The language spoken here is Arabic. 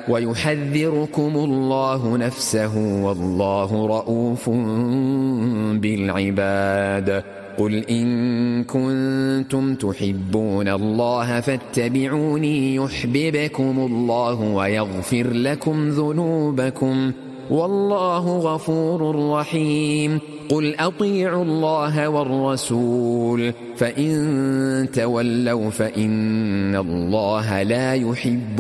ويحذركم الله نفسه والله رءوف بالعباد. قل إن كنتم تحبون الله فاتبعوني يحببكم الله ويغفر لكم ذنوبكم والله غفور رحيم. قل أطيعوا الله والرسول فإن تولوا فإن الله لا يحب